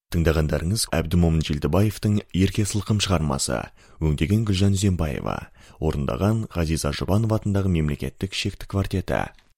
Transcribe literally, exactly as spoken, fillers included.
Тыңдағандарыңыз Әбдімомын Желдібаевтың «Ерке сылқым» шығармасы, өңдеген Гүлжан Үзенбаева, орындаған Ғазиза Жұбанова атындағы мемлекеттік шекті квартеті.